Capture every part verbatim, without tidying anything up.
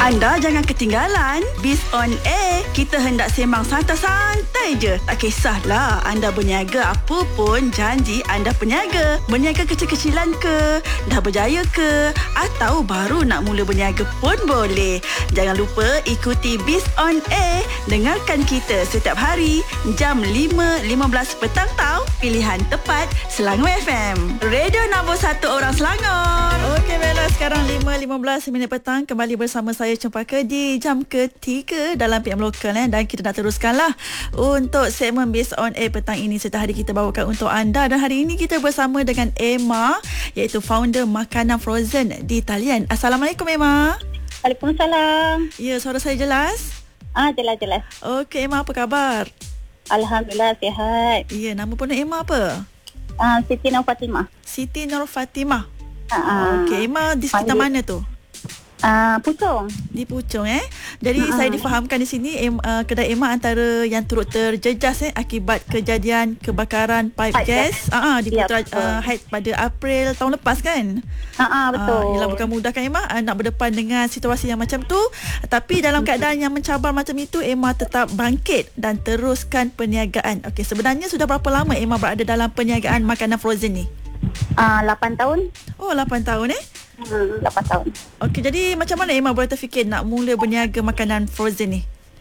Anda jangan ketinggalan Biz on Air. Kita hendak sembang santai-santai je. Tak kisahlah anda berniaga apa pun, janji anda peniaga. Berniaga kecil-kecilan ke, dah berjaya ke, atau baru nak mula berniaga pun boleh. Jangan lupa ikuti Biz on Air. Dengarkan kita setiap hari jam lima lima belas petang tau. Pilihan tepat Selangor F M. Radio nombor satu orang Selangor. Okey, Bella, sekarang lima lima belas minit petang. Kembali bersama saya Cempaka di jam ketiga dalam P M Lokal, eh? Dan kita dah teruskanlah untuk segmen Based on Air petang ini. Setiap hari kita bawakan untuk anda, dan hari ini kita bersama dengan Emma, iaitu founder makanan frozen di talian. Assalamualaikum, Emma. Waalaikumsalam. Ya, suara saya jelas? Ah, jelas-jelas. Okey, Emma, apa khabar? Alhamdulillah, sihat. Ya, nama pun Emma apa? Ah, Siti Nur Fatimah. Siti Nur Fatimah. Ah, Okey, Emma di sekitar mana tu? Ah, Puchong. Di Puchong, eh. Jadi Ha-ha. saya difahamkan di sini em, uh, kedai Emma antara yang turut terjejas eh akibat kejadian kebakaran pipe, Pipe gas ah uh, di Ya, Putra betul. uh, Heights pada April tahun lepas kan. Ah, ah, betul. Uh, ialah bukan mudah kan Emma uh, nak berdepan dengan situasi yang macam tu, tapi dalam keadaan yang mencabar macam itu, Emma tetap bangkit dan teruskan perniagaan. Okey, sebenarnya sudah berapa lama Emma berada dalam perniagaan makanan frozen ni? Ah, lapan tahun. Oh, lapan tahun eh. Hmm, lapan tahun. Okey, jadi macam mana Emma boleh terfikir nak mula berniaga makanan frozen ni?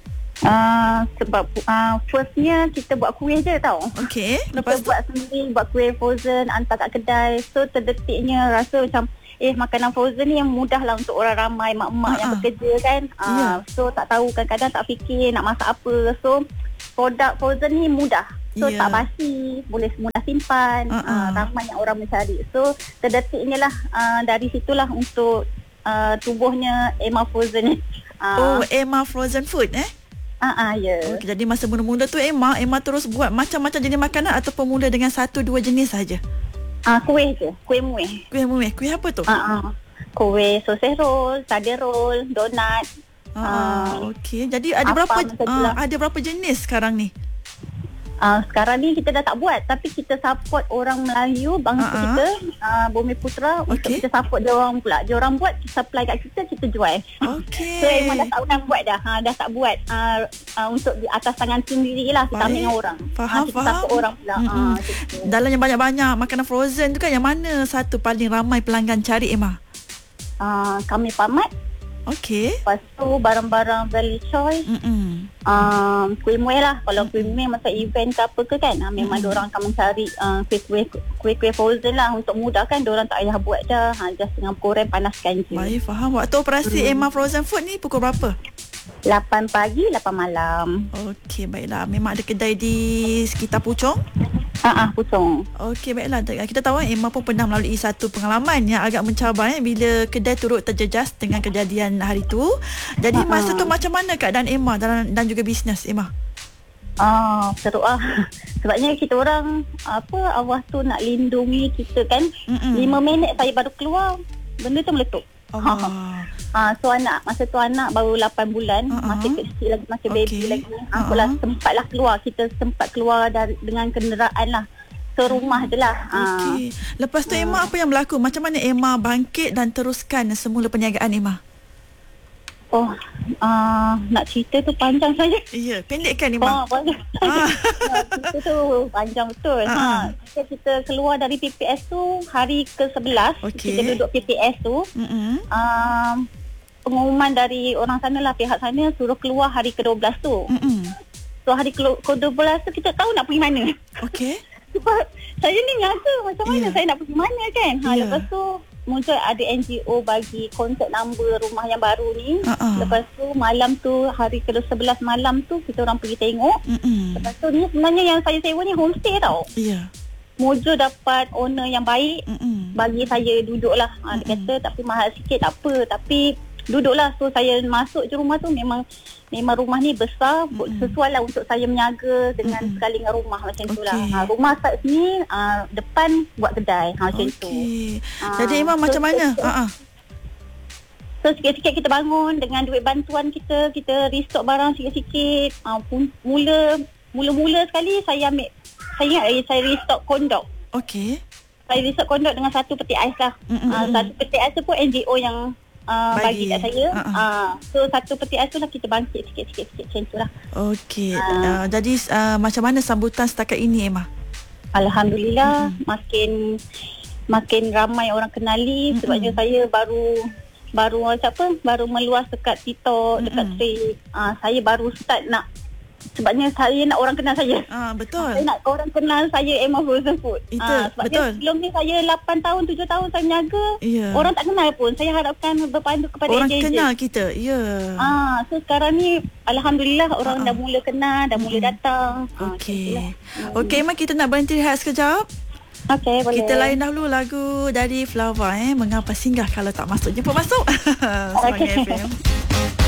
Ah, sebab ah, firstnya kita buat kuih je tau. Okey, Kita lepas tu buat sendiri, buat kuih frozen, hantar kat kedai. So terdetiknya rasa macam eh makanan frozen ni yang mudah lah untuk orang ramai, mak-mak Ha-ha. yang bekerja kan. Ah, Ya. So tak tahu, kadang-kadang tak fikir nak masak apa. So produk frozen ni mudah. So Ya. tak basi, boleh mudah simpan. Ha-ha. Uh, ramai yang orang mencari. So terdetiknya lah uh, dari situlah untuk uh, tubuhnya Emma Frozen ni. oh, Uh, Emma Frozen Food eh. uh, uh, ya. Yeah. Okey, jadi masa mula-mula tu Emma, Emma terus buat macam-macam jenis makanan ataupun mula dengan satu dua jenis saja? Uh, kuih je, kuih muih. Kuih muih, kuih apa tu? Uh, uh. Kuih sausage roll, sardine roll, donat. Ah, uh, okey. Jadi ada apa berapa macam tu uh, lah. ada berapa jenis sekarang ni? Uh, sekarang ni kita dah tak buat, tapi kita support orang Melayu bangsa Uh-uh. kita, uh, Bumi Putra, untuk Okey. kita support dia orang pula. Dia orang buat, kita supply kat kita, kita jual. Okey. So Emma dah tak pernah buat dah. Ha, dah tak buat uh, uh, untuk di atas tangan sendiri lah, kita Baik. ambil dengan orang. Faham, ha, kita faham. support orang pula. Mm-mm. Ha, macam tu. Dalam yang banyak-banyak makanan frozen tu kan, yang mana satu paling ramai pelanggan cari Emma? Uh, kami pamat. Okey. Lepas tu barang-barang value choice. Mm-mm. Uh, kuih muih lah. Kalau kuih muih masa event ke apa ke kan, uh, memang Mm-mm. diorang akan mencari uh, kuih-kuih kuih-kuih frozen lah. Untuk mudahkan, diorang tak payah buat dah. Ha, just dengan goreng, panaskan je. Baik, faham. Waktu operasi Hmm. Emma Frozen Food ni pukul berapa? lapan pagi, lapan malam. Okey, baiklah. Memang ada kedai di sekitar Puchong? Ah, uh, Puchong. Okey, baiklah. Kita tahu kan Emma pun pernah melalui satu pengalaman yang agak mencabar eh, bila kedai turut terjejas dengan kejadian hari tu. Jadi Ha-ha. masa tu macam mana keadaan Emma dan, dan juga bisnes Emma? Ah, teruk ah. Sebabnya kita orang apa, Allah tu nak lindungi kita kan. Mm-mm. lima minit saya baru keluar, benda tu meletup. Allah. Ah, so anak masa tu anak baru lapan bulan, Uh-uh. masih kecil lagi, masih Okey. baby lagi. Uh-uh. Aku lah sempatlah keluar, kita sempat keluar dari dengan kenderaan lah. So rumah je lah. Ah. Okey. Lepas tu Emma, apa yang berlaku? Macam mana Emma bangkit dan teruskan semula perniagaan Emma? Oh, ah, nak cerita tu panjang saja. Ya, pendekkan Emma. Oh, panjang. Ah. Cerita tu panjang betul. Ah. Ha. Kita, kita keluar dari P P S tu hari ke sebelas. Okey. Kita duduk P P S tu. Mm-mm. Um, pengumuman dari orang sana lah, pihak sana suruh keluar hari ke dua belas tu. Mm-mm. So hari ke dua belas tu kita tahu nak pergi mana. Okey. Sebab saya ni ngasa macam mana Ya. saya nak pergi mana kan. Ha, Ya. Lepas tu muncul ada N G O bagi kontak nombor rumah yang baru ni. Uh-uh. Lepas tu malam tu, hari ke sebelas malam tu kita orang pergi tengok. Mm-mm. Lepas tu ni sebenarnya yang saya sewa ni homestay tau. Ya. Mojo dapat owner yang baik, Mm-mm. bagi saya duduklah. Ha, dia Mm-mm. kata tapi mahal sikit tak apa, tapi duduklah. So saya masuk je rumah tu, memang memang rumah ni besar, Mm-mm. sesuai lah untuk saya menjaga dengan Mm-mm. sekali dengan rumah macam tu lah. Okey. Ha, rumah start sini, uh, depan buat kedai. Ha, macam tu. Okey. Ah, Jadi Emma so macam mana? kita- Ha ah. So sikit-sikit kita bangun dengan duit bantuan kita, kita restock barang sikit-sikit. Uh, mula mula-mula sekali saya ambil, saya ingat eh, saya restock kondok. Okey. Saya restock kondok dengan satu peti ais lah. Mm-mm. Uh, satu peti ais tu pun N G O yang uh, bagi. bagi kat saya. Uh-uh. Uh, so satu peti ais tu lah kita bangkit sikit-sikit macam tu lah. Okey. Uh. Uh, jadi uh, macam mana sambutan setakat ini, Emma? Alhamdulillah, mm-hmm. makin makin ramai orang kenali, mm-hmm. sebabnya saya baru baru apa baru meluas dekat TikTok, mm-hmm. dekat Thread. Uh, saya baru start nak, sebabnya saya nak orang kenal saya. Ah, betul. Saya nak orang kenal saya Emma Frozen Food. Itu, ah, sebabnya betul. sebelum ni saya lapan tahun, tujuh tahun saya meniaga. Yeah. Orang tak kenal pun. Saya harapkan berpandu kepada orang ejen-ejen. Kenal kita. Ya. Yeah. Ah, so sekarang ni alhamdulillah orang uh-uh. dah mula kenal, dah mula datang. Okey. Ah, Okey, Emma, kita nak berhenti rehat sekejap. Okey, boleh. Kita lain dahulu lagu dari Flower eh. Mengapa singgah kalau tak masuk. Jemput masuk. Semangat Okay. F M.